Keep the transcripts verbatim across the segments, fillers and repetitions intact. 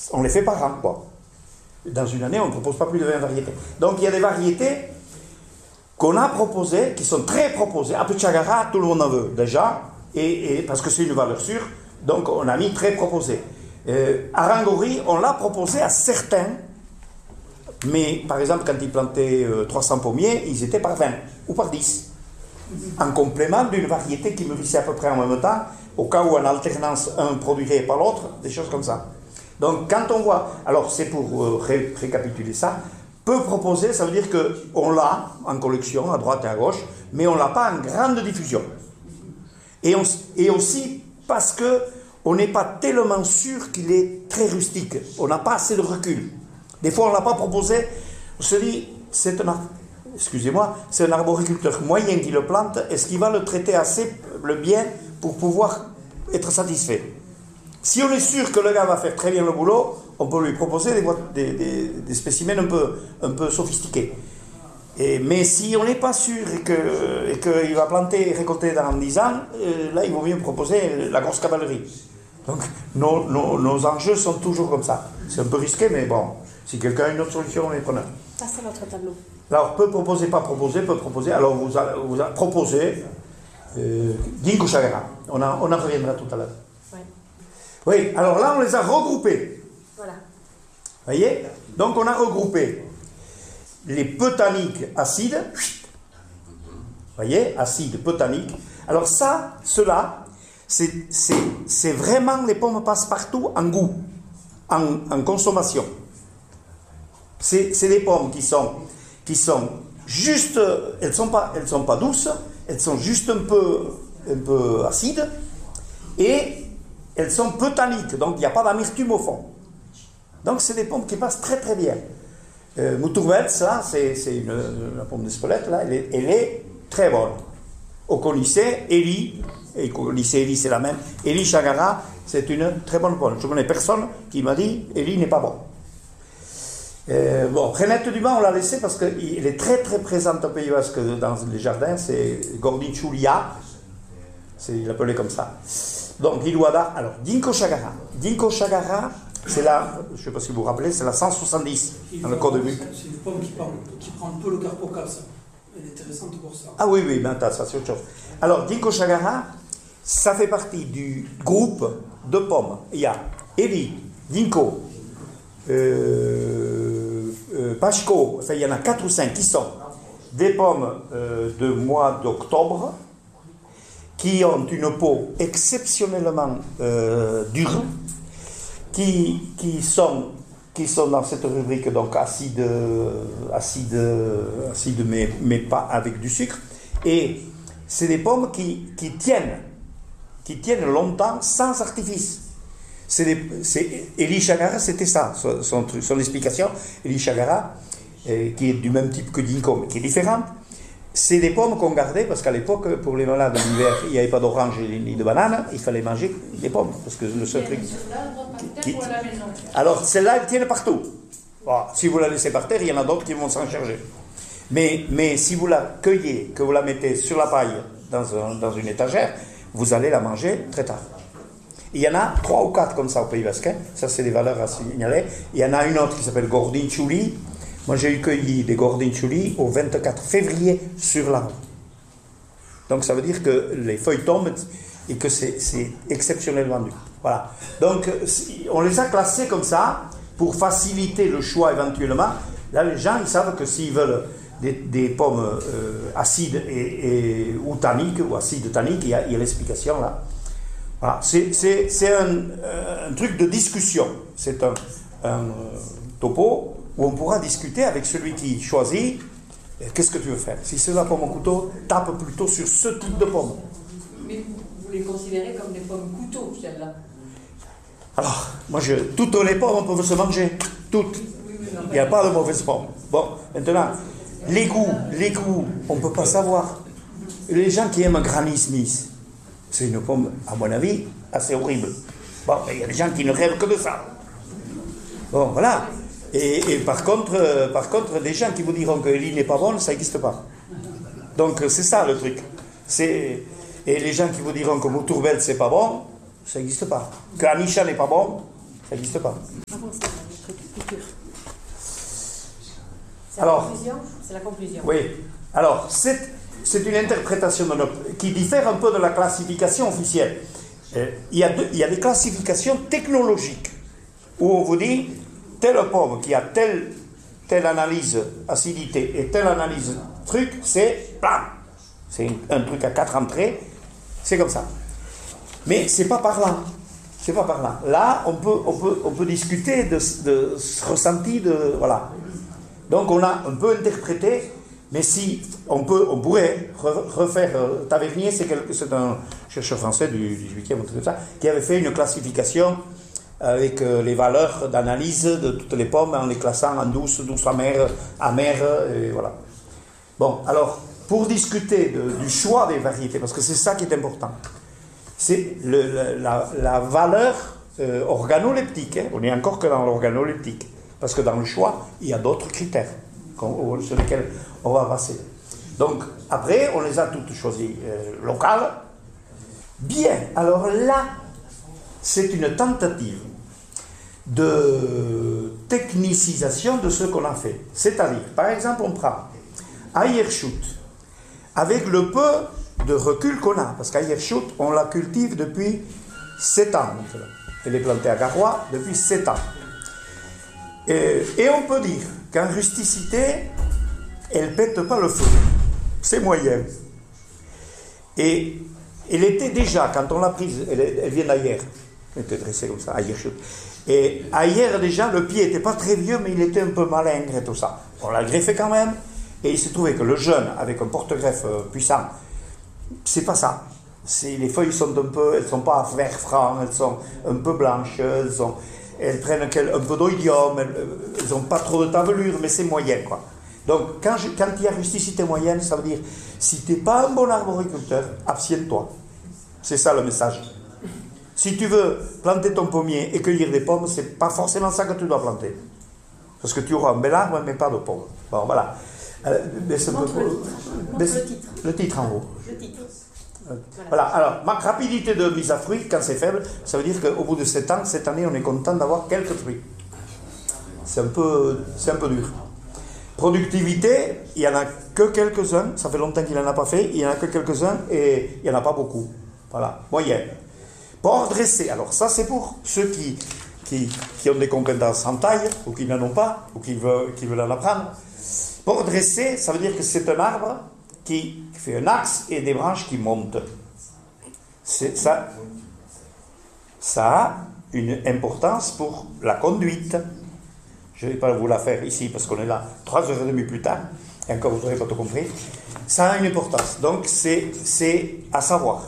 on les fait par an, quoi. Dans une année, on ne propose pas plus de vingt variétés. Donc il y a des variétés qu'on a proposées, qui sont très proposées. Apechagara, tout le monde en veut déjà, et, et, parce que c'est une valeur sûre, donc on a mis très proposé. Euh, Arangori, on l'a proposé à certains, mais par exemple, quand ils plantaient euh, trois cents pommiers, ils étaient par vingt ou par dix, en complément d'une variété qui mûrissait à peu près en même temps, au cas où en alternance un produirait et pas l'autre, des choses comme ça. Donc quand on voit, alors c'est pour euh, ré- récapituler ça, peu proposer, ça veut dire qu'on l'a en collection à droite et à gauche, mais on ne l'a pas en grande diffusion. Et, on, et aussi parce qu'on n'est pas tellement sûr qu'il est très rustique, on n'a pas assez de recul. Des fois on ne l'a pas proposé, on se dit, c'est un, excusez-moi, c'est un arboriculteur moyen qui le plante, est-ce qu'il va le traiter assez le bien pour pouvoir être satisfait? Si on est sûr que le gars va faire très bien le boulot, on peut lui proposer des, des, des, des spécimens un peu, un peu sophistiqués. Et, mais si on n'est pas sûr et que, et qu'il va planter et récolter dans dix ans, euh, là il vaut mieux proposer la grosse cavalerie. Donc nos, nos, nos enjeux sont toujours comme ça. C'est un peu risqué, mais bon, si quelqu'un a une autre solution, on est preneur. Ça, c'est votre tableau. Alors, peut proposer, pas proposer, peut proposer. Alors, vous a, vous a proposé euh, Ginkgo Chagara. On, a, on en reviendra tout à l'heure. Ouais. Oui, alors là, on les a regroupés. Voilà. Vous voyez? Donc, on a regroupé les peu tanniques acides. Vous voyez? Acides, peu tanniques. Alors, ça, cela, c'est, c'est, c'est vraiment les pommes passe-partout en goût, en, en consommation. C'est, c'est des pommes qui sont, qui sont juste, elles ne sont pas, elles sont pas douces, elles sont juste un peu, un peu acides, et elles sont peu tanniques, donc il n'y a pas d'amertume au fond. Donc c'est des pommes qui passent très très bien. Euh, Moutourvets, ça, c'est, c'est une, la pomme d'Espelette, là, elle est, elle est très bonne. Au Conissé, Eli, et Conissé, Eli c'est la même, Eli Chagara, c'est une très bonne pomme. Je ne connais personne qui m'a dit, Eli n'est pas bon. Euh, bon, Renette du Mans, on l'a laissé parce qu'il est très très présente au Pays Basque dans les jardins, c'est Gordinchulia, c'est, il l'appelait comme ça. Donc, Iluada, alors, Ginkgo Chagara. Ginkgo Chagara, c'est la, je ne sais pas si vous vous rappelez, c'est la cent soixante-dix dans le code de Muc. C'est une pomme qui, parle, qui prend un peu le carpocal, ça. Elle est intéressante pour ça. Ah oui, oui, ben, ça c'est autre chose. Alors, Ginkgo Chagara, ça fait partie du groupe de pommes. Il y a Eli, Ginkgo, euh, euh, Pachko, enfin il y en a quatre ou cinq qui sont des pommes euh, de mois d'octobre qui ont une peau exceptionnellement euh, dure, qui, qui, sont, qui sont dans cette rubrique donc acide, acide, acide mais, mais pas avec du sucre, et c'est des pommes qui, qui tiennent, qui tiennent longtemps sans artifice. C'est des, c'est, Eli Chagara, c'était ça, son, son, son explication. Eli Chagara, euh, qui est du même type que Ginkgo, mais qui est différente, c'est des pommes qu'on gardait, parce qu'à l'époque, pour les malades l'hiver, il n'y avait pas d'orange ni de banane, il fallait manger des pommes, parce que le seul truc... Qui, qui, alors, celles-là, elles tiennent partout. Bon, si vous la laissez par terre, il y en a d'autres qui vont s'en charger. Mais, mais si vous la cueillez, que vous la mettez sur la paille, dans, un, dans une étagère, vous allez la manger très tard. Il y en a trois ou quatre comme ça au Pays Basque, ça c'est des valeurs à signaler. Il y en a une autre qui s'appelle Gordinchuli. Moi j'ai eu cueilli des Gordinchuli au vingt-quatre février sur l'arbre. Donc ça veut dire que les feuilles tombent et que c'est, c'est exceptionnellement dur. Voilà. Donc on les a classés comme ça pour faciliter le choix éventuellement. Là les gens ils savent que s'ils veulent des, des pommes euh, acides et, et, ou tanniques, ou acides tanniques, il y a, il y a l'explication là. Voilà. C'est, c'est, c'est un, un truc de discussion. C'est un, un topo où on pourra discuter avec celui qui choisit. Qu'est-ce que tu veux faire? Si c'est la pomme au couteau, tape plutôt sur ce type de pomme. Mais vous les considérez comme des pommes couteaux, celles-là? Alors, moi, je, toutes les pommes peuvent se manger. Toutes. Il n'y a pas de mauvaises pommes. Bon, maintenant, les goûts, les goûts, on ne peut pas savoir. Les gens qui aiment Granny Smith, c'est une pomme, à mon avis, assez horrible. Bon, il y a des gens qui ne rêvent que de ça. Bon, voilà. Et, et par contre, euh, par contre, des gens qui vous diront que Eli n'est pas bonne, ça n'existe pas. Donc, c'est ça le truc. C'est, et les gens qui vous diront que Moutourvelle, c'est pas bon, ça n'existe pas. Que Anisha n'est pas bon, Ça n'existe pas. Avant, c'est la culture. C'est Alors, la conclusion. C'est la conclusion. Oui. Alors, c'est, c'est une interprétation de notre, qui diffère un peu de la classification officielle. Euh, il, y a deux, il y a des classifications technologiques où on vous dit telle pomme qui a telle, telle analyse acidité et telle analyse truc, c'est blam. C'est un, un truc à quatre entrées, c'est comme ça. Mais c'est pas par là. C'est pas par là. Là, on peut, on peut, on peut discuter de, de ce ressenti de voilà. Donc on a un peu interprété, mais si on peut, on pourrait refaire. Euh, Tavernier, c'est, quelque, c'est un chercheur français du dix-huitième, tout ça, qui avait fait une classification avec euh, les valeurs d'analyse de toutes les pommes en les classant en douce, douce amère, amère, et voilà. Bon, alors pour discuter de, du choix des variétés, parce que c'est ça qui est important, c'est le, le, la, la valeur euh, organoleptique. Hein, on est encore que dans l'organoleptique. Parce que dans le choix, il y a d'autres critères sur lesquels on va passer. Donc, après, on les a toutes choisies euh, locales. Bien, alors là, c'est une tentative de technicisation de ce qu'on a fait. C'est-à-dire, par exemple, on prend Ayerschut, avec le peu de recul qu'on a, parce qu'Ayerschut, on la cultive depuis sept ans. Elle est plantée à Garoua depuis sept ans. Et, et on peut dire qu'en rusticité, elle ne pète pas le feu. C'est moyen. Et elle était déjà, quand on l'a prise, elle, elle vient d'Ayer. Elle était dressée comme ça, Ayerschut. Et Ayer, déjà, le pied n'était pas très vieux, mais il était un peu malingre et tout ça. On l'a greffé quand même. Et il s'est trouvé que le jeune, avec un porte-greffe puissant, c'est pas ça. C'est, les feuilles sont un peu, elles ne sont pas vert franc, elles sont un peu blanches, elles sont... Elles prennent un peu d'oïdium, elles n'ont pas trop de tavelure, mais c'est moyen, quoi. Donc, quand, je, quand il y a rusticité moyenne, ça veut dire, si tu n'es pas un bon arboriculteur, abstiens-toi. C'est ça le message. Si tu veux planter ton pommier et cueillir des pommes, c'est pas forcément ça que tu dois planter. Parce que tu auras un bel arbre, mais pas de pommes. Bon, voilà. Euh, mais c'est Montre peu, le titre. mais Montre le titre. Le titre en haut. Le titre. Voilà, alors, ma rapidité de mise à fruit, quand c'est faible, ça veut dire qu'au bout de sept ans, cette année, on est content d'avoir quelques fruits. C'est un peu, c'est un peu dur. Productivité, il n'y en a que quelques-uns, ça fait longtemps qu'il n'en a pas fait, il n'y en a que quelques-uns et il n'y en a pas beaucoup. Voilà, moyenne. Port dressé, alors ça c'est pour ceux qui, qui, qui ont des compétences en taille, ou qui n'en ont pas, ou qui veulent, qui veulent en apprendre. Port dressé, ça veut dire que c'est un arbre qui fait un axe et des branches qui montent. C'est, ça, ça a une importance pour la conduite. Je ne vais pas vous la faire ici parce qu'on est là trois heures et demie plus tard, et encore vous n'aurez pas tout compris. Ça a une importance, donc c'est, c'est à savoir.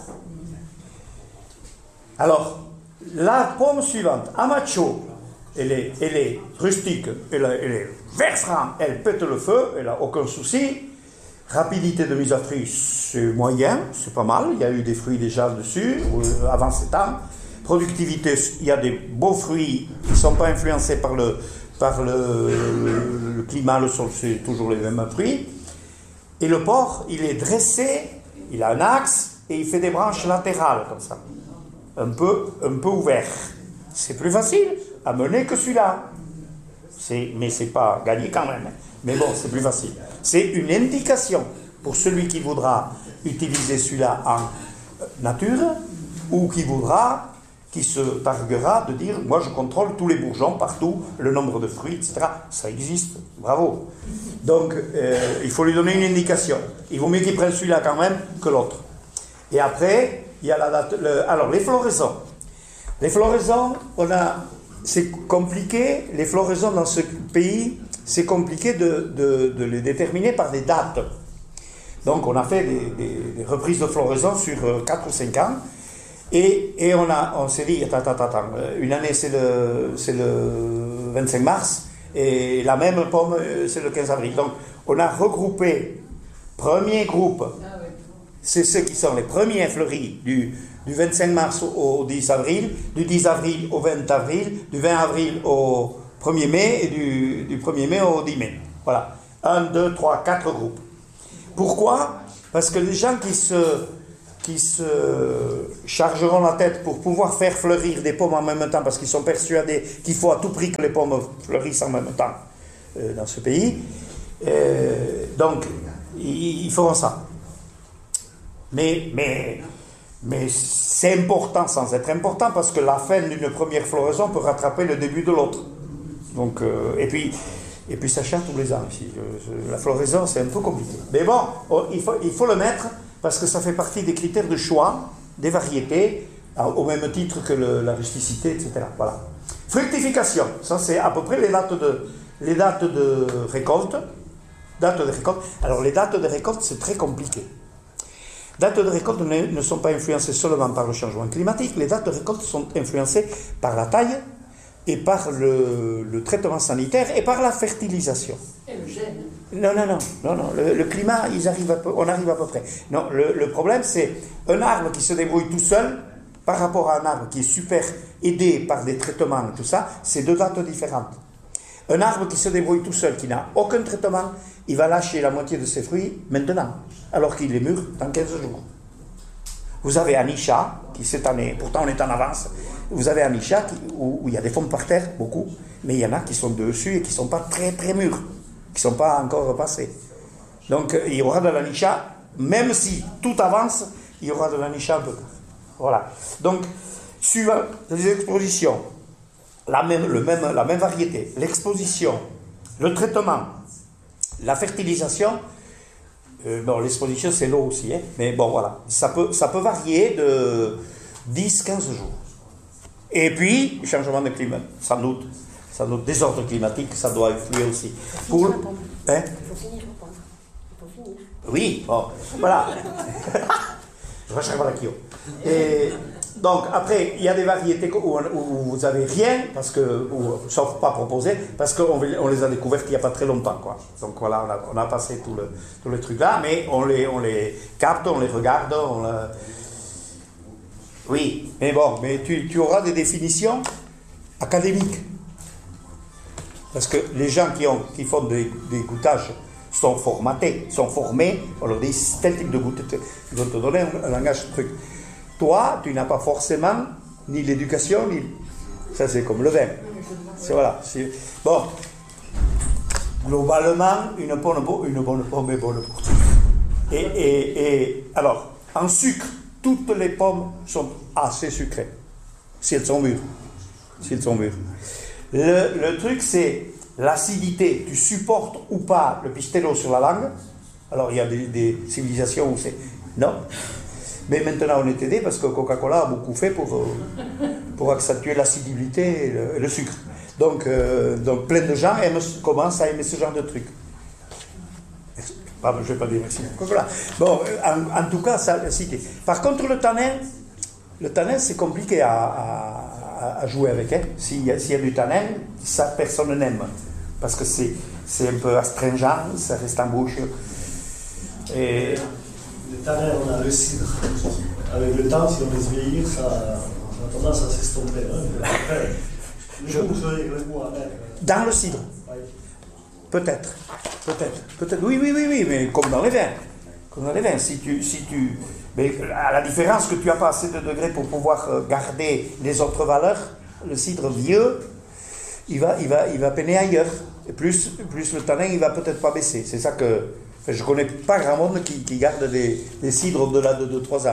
Alors, la pomme suivante, Amacho, elle est, elle est rustique, elle, elle est vert franc, elle pète le feu, elle n'a aucun souci. Rapidité de mise à fruit, c'est moyen, c'est pas mal. Il y a eu des fruits déjà dessus, avant sept ans. Productivité, il y a des beaux fruits qui ne sont pas influencés par le, par le, le, le climat, le sol, c'est toujours les mêmes fruits. Et le porc, il est dressé, il a un axe et il fait des branches latérales comme ça. Un peu, un peu ouvert. C'est plus facile à mener que celui-là. C'est, mais c'est pas gagné quand même. Mais bon, c'est plus facile. C'est une indication pour celui qui voudra utiliser celui-là en nature ou qui voudra, qui se targuera de dire « moi je contrôle tous les bourgeons partout, le nombre de fruits, et cetera » Ça existe, bravo. Donc, euh, il faut lui donner une indication. Il vaut mieux qu'il prenne celui-là quand même que l'autre. Et après, il y a la date... Le, alors, les floraisons. Les floraisons, on a... C'est compliqué, les floraisons dans ce pays, c'est compliqué de, de, de les déterminer par des dates. Donc on a fait des, des, des reprises de floraison sur quatre ou cinq ans, et, et on, a, on s'est dit, attends, attends, attends, une année c'est le, c'est le vingt-cinq mars, et la même pomme c'est le quinze avril. Donc on a regroupé, premier groupe, c'est ceux qui sont les premiers fleuris du... du vingt-cinq mars au dix avril, du dix avril au vingt avril, du vingt avril au premier mai et du, du premier mai au dix mai. Voilà. Un, deux, trois, quatre groupes. Pourquoi ? Parce que les gens qui se, qui se chargeront la tête pour pouvoir faire fleurir des pommes en même temps, parce qu'ils sont persuadés qu'il faut à tout prix que les pommes fleurissent en même temps euh, dans ce pays. Euh, donc, ils, ils feront ça. Mais, mais, mais c'est important sans être important, parce que la fin d'une première floraison peut rattraper le début de l'autre. Donc, euh, et puis, et puis ça change tous les ans ici. La floraison, c'est un peu compliqué. Mais bon, il faut, il faut le mettre, parce que ça fait partie des critères de choix des variétés, au même titre que le, la rusticité, et cetera. Voilà. Fructification, ça c'est à peu près les dates de, les dates de récolte. Dates de récolte. Alors les dates de récolte, c'est très compliqué. Dates de récolte ne, ne sont pas influencées seulement par le changement climatique, les dates de récolte sont influencées par la taille et par le, le traitement sanitaire et par la fertilisation. Et le gène. Non, non, non, non, non. Le, le climat, ils arrivent à peu, on arrive à peu près. Non, le, le problème, c'est un arbre qui se débrouille tout seul par rapport à un arbre qui est super aidé par des traitements et tout ça, c'est deux dates différentes. Un arbre qui se débrouille tout seul, qui n'a aucun traitement, il va lâcher la moitié de ses fruits maintenant, alors qu'il est mûr dans quinze jours. Vous avez Anisha, qui cette année, pourtant on est en avance, vous avez Anisha qui, où, où il y a des pommes par terre, beaucoup, mais il y en a qui sont dessus et qui ne sont pas très très mûrs, qui ne sont pas encore repassés. Donc il y aura de l'Anisha, même si tout avance, il y aura de l'Anisha un peu tard. Voilà. Donc, suivant les expositions, la même, le même, la même variété, l'exposition, le traitement, la fertilisation, euh, bon, l'exposition c'est l'eau aussi, hein, mais bon voilà, ça peut, ça peut varier de dix à quinze jours. Et puis, changement de climat, sans doute, sans doute, désordre climatique, ça doit influer aussi. Pour, hein? Il faut finir, il faut finir. Oui, bon, voilà. Je vais chercher la Kyo. Et donc, après, il y a des variétés où, où vous n'avez rien, parce que, ou, sauf pas proposé, parce qu'on on les a découvertes il n'y a pas très longtemps, quoi. Donc voilà, on a, on a passé tout le, tout le truc là, mais on les, on les capte, on les regarde, on la... Oui, mais bon, mais tu, tu auras des définitions académiques. Parce que les gens qui, ont, qui font des, des goûtages sont formatés, sont formés, on leur dit tel type de goûter, ils vont te donner un, un langage de truc. Toi, tu n'as pas forcément ni l'éducation, ni... Ça, c'est comme le vin. C'est, voilà. C'est... Bon. Globalement, une bonne, une bonne pomme est bonne pour tout. Et, et, et alors, en sucre, toutes les pommes sont assez sucrées. Si elles sont mûres. Si elles sont mûres. Le, le truc, c'est l'acidité. Tu supportes ou pas le pistello sur la langue. Alors, il y a des, des civilisations où c'est... Non. Mais maintenant, on est aidé parce que Coca-Cola a beaucoup fait pour, pour accentuer l'acidité et le, et le sucre. Donc, euh, donc, plein de gens aiment, commencent à aimer ce genre de truc. Pardon, je ne vais pas dire merci. Voilà. Bon, en, en tout cas, ça cité. Par contre, le tanin, le tanin, c'est compliqué à, à, à jouer avec. Hein. S'il, y a, s'il y a du tanin, ça, personne n'aime. Parce que c'est, c'est un peu astringent, ça reste en bouche. Et... Le tanin, on a le cidre. Avec le temps, si on laisse vieillir, ça, ça a tendance à s'estomper. Hein. Le Je... goût, le goût avec. Dans le cidre. Oui. Peut-être. Peut-être. Peut-être. Oui, oui, oui, oui, mais comme dans les vins. Comme dans les vins. Si tu, si tu... Mais à la différence que tu n'as pas assez de degrés pour pouvoir garder les autres valeurs, le cidre vieux, il va, il va, il va peiner ailleurs. Et plus, plus le tanin, il va peut-être pas baisser. C'est ça que... Enfin, je ne connais pas grand monde qui, qui garde des, des cidres au-delà de deux à trois ans.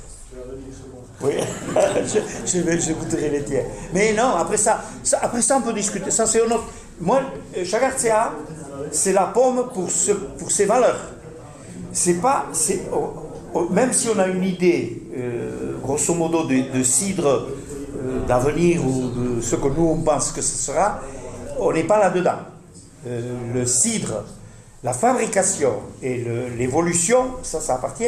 Oui, je, je, vais, je goûterai les tiens. Mais non, après ça, ça, après ça on peut discuter. Ça, c'est un autre... Moi, Chagartzea, c'est la pomme pour, ce, pour ses valeurs. C'est pas... C'est, oh, oh, même si on a une idée, euh, grosso modo, de, de cidre euh, d'avenir ou de ce que nous, on pense que ce sera, on n'est pas là-dedans. Euh, le cidre... La fabrication et le, l'évolution, ça, ça appartient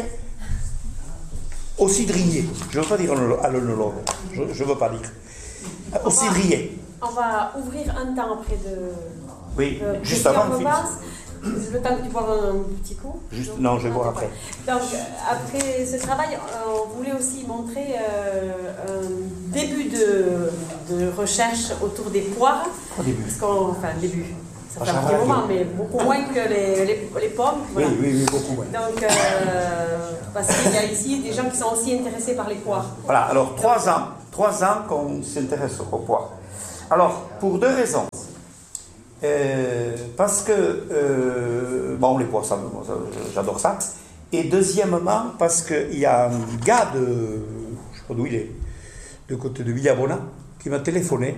au cidrier. Je ne veux pas dire à l'œnologue. Je ne veux pas dire. Au cidrier. On va ouvrir un temps après de... Oui, euh, juste avant le le film. Le temps que tu bois un petit coup. Juste, non, je vais boire après. Donc, après ce travail, on voulait aussi montrer euh, un début de, de recherche autour des poires. Au début. Parce qu'on, enfin, début. Ça Ah, fait ça un petit va, moment, oui. mais beaucoup moins que les, les, les pommes. Voilà. Oui, oui, oui, beaucoup. Ouais. Donc, euh, parce qu'il y a ici des gens qui sont aussi intéressés par les poires. Voilà, alors trois ans, trois ans qu'on s'intéresse aux poires. Alors, pour deux raisons. Euh, parce que, euh, bon, les poires, ça, ça, j'adore ça. Et deuxièmement, parce qu'il y a un gars de, je sais pas d'où il est, de côté de Villabona, qui m'a téléphoné,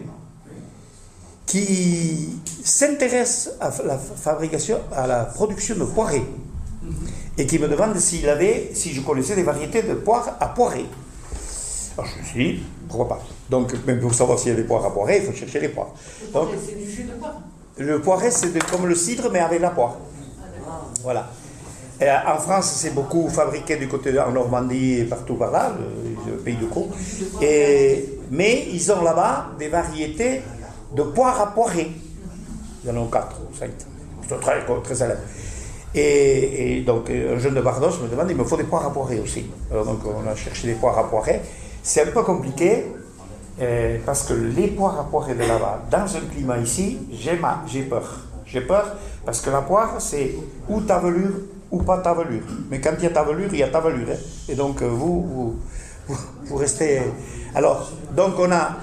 qui s'intéresse à la fabrication, à la production de poirées, et qui me demande s'il avait, si je connaissais des variétés de poires à poirer. Alors je me suis dit, pourquoi pas. Donc, même pour savoir s'il y a des poires à poirer, il faut chercher les poires. Donc, C'est du jus de poire. le poiré, c'est de- comme le cidre, mais avec la poire. Voilà. Et en France, c'est beaucoup fabriqué du côté de en Normandie et partout par là, le, le pays de Caux. Et, mais ils ont là-bas des variétés de poire à poirer. Il y en a quatre ou cinq. C'est très, très célèbre. Et, et donc, un jeune de Bardos me demande, il me faut des poires à poirer aussi. Alors, donc, on a cherché des poires à poirer. C'est un peu compliqué, euh, parce que les poires à poirer de là-bas, dans un climat ici, j'ai, ma, j'ai peur. J'ai peur, parce que la poire, c'est ou ta velure, ou pas ta velure. Mais quand il y a ta velure, il y a ta velure. Hein. Et donc, euh, vous, vous, vous, vous restez... Alors, donc on a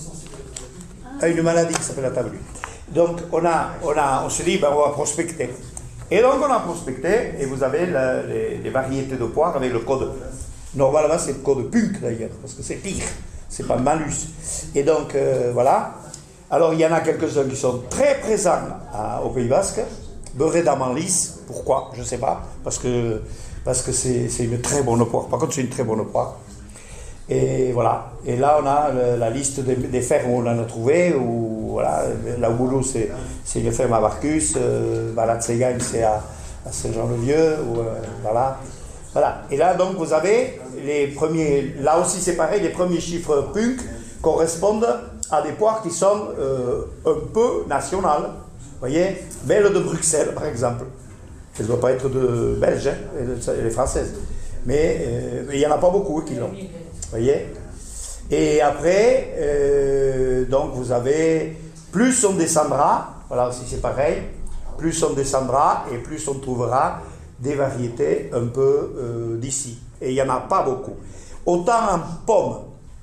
une maladie qui s'appelle la tavelure. Donc, on, a, on, a, on se dit, ben, on va prospecter. Et donc, on a prospecté, et vous avez la, les, les variétés de poires avec le code. Normalement, c'est le code punk, d'ailleurs, parce que c'est pire. C'est pas malus. Et donc, euh, voilà. Alors, il y en a quelques-uns qui sont très présents à, au Pays Basque. Beurré d'amande lisse. Pourquoi? Je ne sais pas. Parce que parce que c'est, c'est une très bonne poire. Par contre, c'est une très bonne poire. Et voilà. Et là, on a le, la liste des, des fermes où on en a trouvé. Où, voilà, la Boulou, c'est, c'est une ferme à Barcus. Euh, bah, la Tsegagne, c'est à, à Saint-Jean-le-Vieux. Ou, euh, voilà. Voilà. Et là, donc, vous avez les premiers... Là aussi, c'est pareil. Les premiers chiffres punk correspondent à des poires qui sont euh, un peu nationales. Vous voyez, Belle de Bruxelles, par exemple. Elle ne doit pas être de belge, hein, elle est française. Mais euh, il n'y en a pas beaucoup qui l'ont. Vous voyez. Et après, euh, donc vous avez, plus on descendra, voilà aussi c'est pareil, plus on descendra et plus on trouvera des variétés un peu euh, d'ici. Et il n'y en a pas beaucoup. Autant en pommes,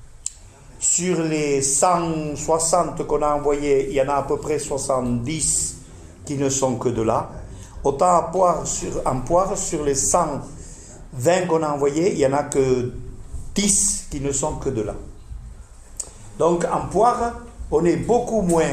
sur les cent soixante qu'on a envoyés, il y en a à peu près soixante-dix qui ne sont que de là. Autant en poire, sur, en poire, sur les cent vingt qu'on a envoyés, il n'y en a que dix qui ne sont que de là. Donc en poire, on est beaucoup moins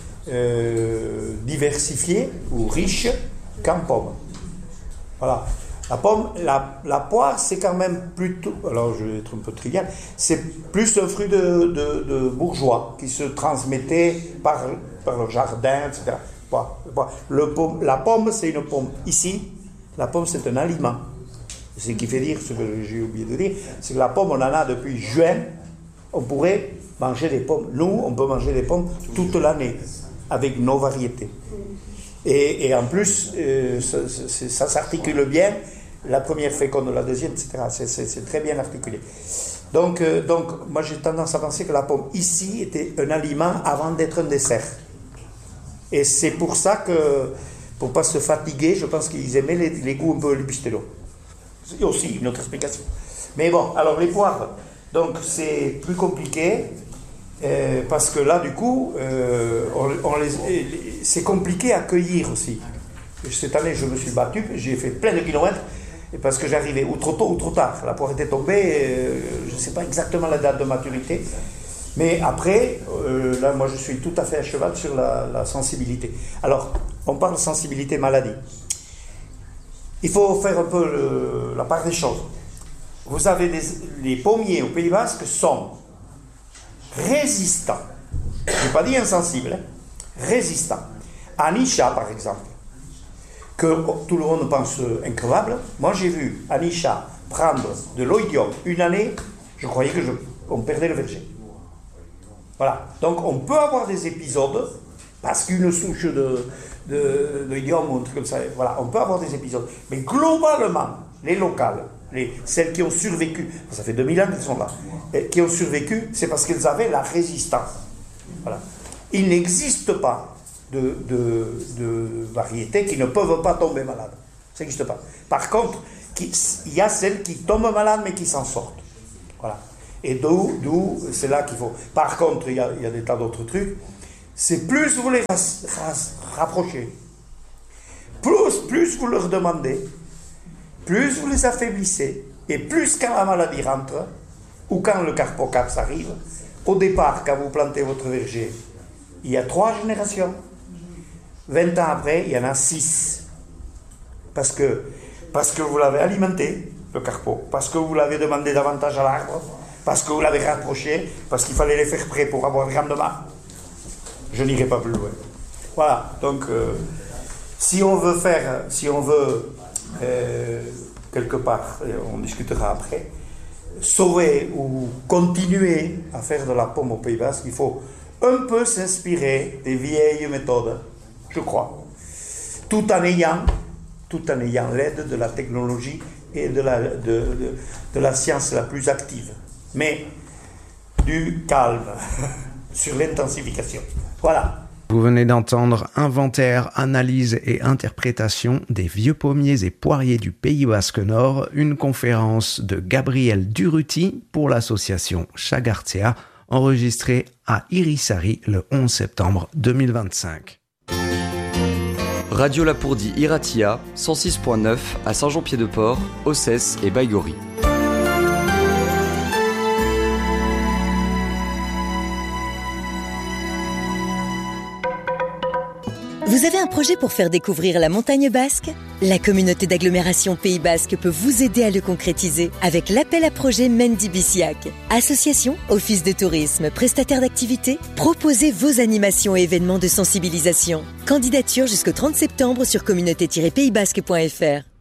euh, diversifié ou riche qu'en pomme. Voilà. La pomme, la, la poire, c'est quand même plutôt, alors je vais être un peu trivial, c'est plus un fruit de, de, de bourgeois qui se transmettait par, par le jardin, et cetera. Le pomme, la pomme, c'est une pomme. Ici, la pomme, c'est un aliment. Ce qui fait dire, ce que j'ai oublié de dire, c'est que la pomme, on en a depuis juin. On pourrait manger des pommes. Nous, on peut manger des pommes toute l'année, avec nos variétés. Et, et en plus, euh, ça, ça, ça s'articule bien. La première féconde, la deuxième, et cetera. C'est, c'est, c'est très bien articulé. Donc, euh, donc, moi, j'ai tendance à penser que la pomme, ici, était un aliment avant d'être un dessert. Et c'est pour ça que, pour ne pas se fatiguer, je pense qu'ils aimaient les, les goûts un peu les pistellos. C'est aussi une autre explication. Mais bon, alors les poires, donc c'est plus compliqué, euh, parce que là, du coup, euh, on, on les, c'est compliqué à cueillir aussi. Cette année, je me suis battu, j'ai fait plein de kilomètres, parce que j'arrivais ou trop tôt ou trop tard. La poire était tombée, euh, je ne sais pas exactement la date de maturité. Mais après, euh, là, moi, je suis tout à fait à cheval sur la, la sensibilité. Alors, on parle de sensibilité maladie. Il faut faire un peu le, la part des choses. Vous avez des, les pommiers au Pays Basque sont résistants. Je n'ai pas dit insensibles, hein, résistants. Anisha, par exemple, que tout le monde pense increvable. Moi, j'ai vu Anisha prendre de l'oïdium une année, je croyais que je, on perdait le verger. Voilà. Donc, on peut avoir des épisodes, parce qu'une souche de, de, de idiome ou un truc comme ça, voilà, on peut avoir des épisodes. Mais globalement, les locales, les, celles qui ont survécu, ça fait deux mille ans qu'elles sont là, et qui ont survécu, c'est parce qu'elles avaient la résistance. Voilà. Il n'existe pas de, de, de variétés qui ne peuvent pas tomber malades. Ça n'existe pas. Par contre, il y a celles qui tombent malades mais qui s'en sortent. Voilà. Et d'où, d'où c'est là qu'il faut. Par contre, il y a, il y a des tas d'autres trucs. C'est plus vous les ras, ras, rapprochez, plus, plus vous leur demandez, plus vous les affaiblissez, et plus quand la maladie rentre, ou quand le carpocaps arrive, au départ, quand vous plantez votre verger, il y a trois générations. vingt ans après, il y en a six. Parce que, parce que vous l'avez alimenté, le carpo, parce que vous l'avez demandé davantage à l'arbre, parce que vous l'avez rapproché, parce qu'il fallait les faire prêts pour avoir le rendement. Je n'irai pas plus loin. Voilà, donc euh, si on veut faire, si on veut, euh, quelque part, on discutera après, sauver ou continuer à faire de la pomme au Pays Basque, il faut un peu s'inspirer des vieilles méthodes, je crois, tout en ayant, tout en ayant l'aide de la technologie et de la, de, de, de la science la plus active. Mais du calme sur l'intensification. Voilà. Vous venez d'entendre Inventaire, analyse et interprétation des vieux pommiers et poiriers du Pays Basque Nord, une conférence de Gabriel Durruti pour l'association Chagartea, enregistrée à Irisari le onze septembre deux mille vingt-cinq. Radio Lapourdie Iratia, cent six point neuf à Saint-Jean-Pied-de-Port, Ossès et Baïgorry. Vous avez un projet pour faire découvrir la montagne basque ? La communauté d'agglomération Pays Basque peut vous aider à le concrétiser avec l'appel à projet Mendy Bisiac. Association, office de tourisme, prestataire d'activités, proposez vos animations et événements de sensibilisation. Candidature jusqu'au trente septembre sur communauté tiret pays basque point f r.